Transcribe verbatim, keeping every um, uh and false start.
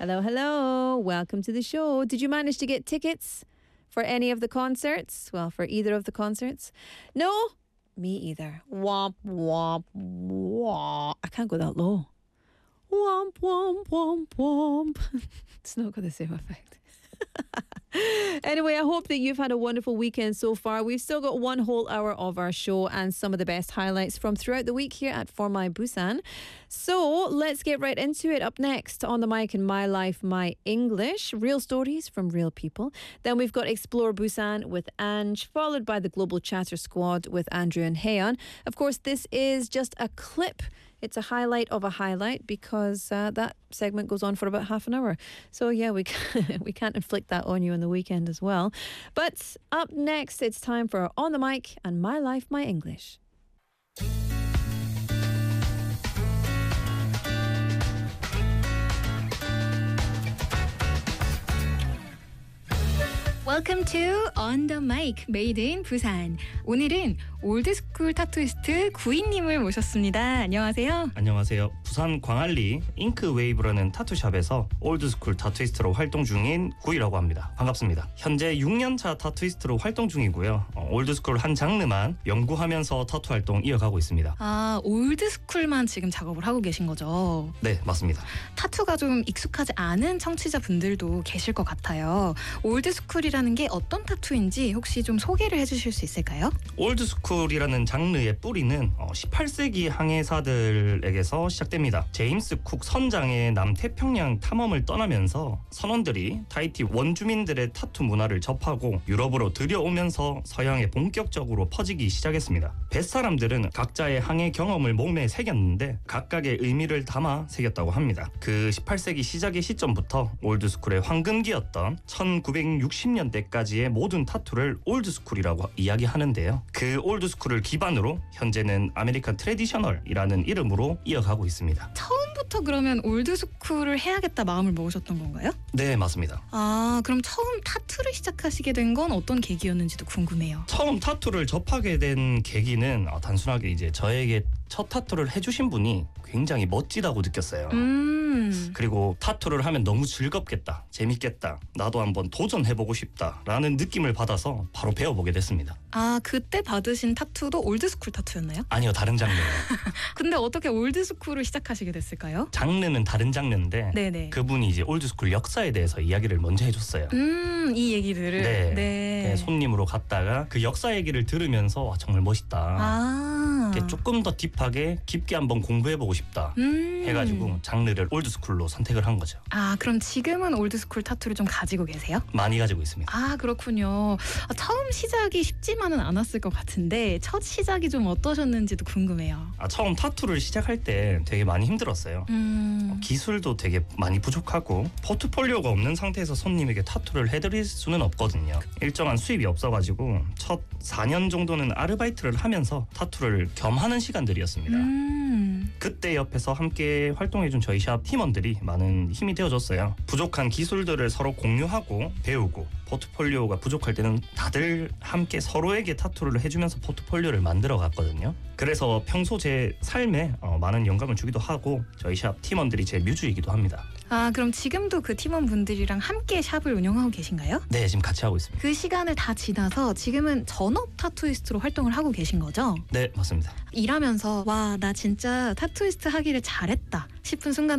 Hello, hello. Welcome to the show. Did you manage to get tickets for any of the concerts? Well, for either of the concerts? No? Me either. Womp, womp, womp. I can't go that low. Womp, womp, womp, womp. It's not got the same effect. Anyway, I hope that you've had a wonderful weekend so far. We've still got one whole hour of our show and some of the best highlights from throughout the week here at For My Busan. So let's get right into it. Up next on the mic in My Life, My English, real stories from real people. Then we've got Explore Busan with Ange, followed by the Global Chatter Squad with Andrew and Haeyeon. Of course, this is just a clip. It's a highlight of a highlight because uh, that segment goes on for about half an hour. So yeah, we can't, we can't inflict that on you on the weekend as well. But up next, it's time for On the Mic and My Life, My English. Welcome to On the Mic, Made in Busan. 오늘은 올드스쿨 타투이스트 구이님을 모셨습니다. 안녕하세요. 안녕하세요. 부산 광안리 잉크웨이브라는 타투샵에서 올드스쿨 타투이스트로 활동 중인 구이라고 합니다. 반갑습니다. 현재 육 년차 타투이스트로 활동 중이고요. 어, 올드스쿨 한 장르만 연구하면서 타투 활동 이어가고 있습니다. 아, 올드스쿨만 지금 작업을 하고 계신 거죠? 네, 맞습니다. 타투가 좀 익숙하지 않은 청취자분들도 계실 것 같아요. 올드스쿨이라는 게 어떤 타투인지 혹시 좀 소개를 해주실 수 있을까요? 올드스쿨이라는 장르의 뿌리는 십팔 세기 항해사들에게서 시작됩니다. 제임스 쿡 선장의 남태평양 탐험을 떠나면서 선원들이 타히티 원주민들의 타투 문화를 접하고 유럽으로 들여오면서 서양에 본격적으로 퍼지기 시작했습니다. 뱃사람들은 각자의 항해 경험을 몸에 새겼는데 각각의 의미를 담아 새겼다고 합니다. 그 십팔 세기 시작의 시점부터 올드스쿨의 황금기였던 천구백육십 년대까지의 모든 타투를 올드스쿨이라고 이야기하는데요. 그 올드스쿨을 기반으로 현재는 아메리칸 트래디셔널이라는 이름으로 이어가고 있습니다. 처음부터 그러면 올드스쿨을 해야겠다 마음을 먹으셨던 건가요? 네, 맞습니다. 아, 그럼 처음 타투를 시작하시게 된 건 어떤 계기였는지도 궁금해요. 처음 타투를 접하게 된 계기는 단순하게 이제 저에게 첫 타투를 해주신 분이 굉장히 멋지다고 느꼈어요. 음. 그리고 타투를 하면 너무 즐겁겠다, 재밌겠다, 나도 한번 도전해보고 싶다라는 느낌을 받아서 바로 배워보게 됐습니다. 아, 그때 받으신 타투도 올드스쿨 타투였나요? 아니요, 다른 장르예요. 근데 어떻게 올드스쿨을 시작하시게 됐을까요? 장르는 다른 장르인데 네네. 그분이 이제 올드스쿨 역사에 대해서 이야기를 먼저 해줬어요. 음, 이 얘기들을. 네. 네. 네, 손님으로 갔다가 그 역사 얘기를 들으면서 와, 정말 멋있다. 아. 조금 더 딥하게 깊게 한번 공부해보고 싶다. 음. 해가지고 장르를 올드스쿨로 선택을 한 거죠. 아, 그럼 지금은 올드스쿨 타투를 좀 가지고 계세요? 많이 가지고 있습니다. 아, 그렇군요. 아, 처음 시작이 쉽지만은 않았을 것 같은데 첫 시작이 좀 어떠셨는지도 궁금해요. 아, 처음 타투를 시작할 때 되게 많이 힘들었어요. 음. 어, 기술도 되게 많이 부족하고 포트폴리오가 없는 상태에서 손님에게 타투를 해드릴 수는 없거든요. 일정한 수입이 없어가지고 첫 사 년 정도는 아르바이트를 하면서 타투를 겸하는 시간들이었습니다. 음. 그때 옆에서 함께 활동해준 저희 샵 팀원들이 많은 힘이 되어줬어요. 부족한 기술들을 서로 공유하고 배우고 포트폴리오가 부족할 때는 다들 함께 서로에게 타투를 해주면서 포트폴리오를 만들어 갔거든요. 그래서 평소 제 삶에 어, 많은 영감을 주기도 하고 저희 샵 팀원들이 제 뮤즈이기도 합니다. 아, 그럼 지금도 그 팀원분들이랑 함께 샵을 운영하고 계신가요? 네, 지금 같이 하고 있습니다. 그 시간을 다 지나서 지금은 전업 타투이스트로 활동을 하고 계신 거죠? 네, 맞습니다. 일하면서 와, 나 진짜 타투이스트 하기를 잘했다 싶은 순간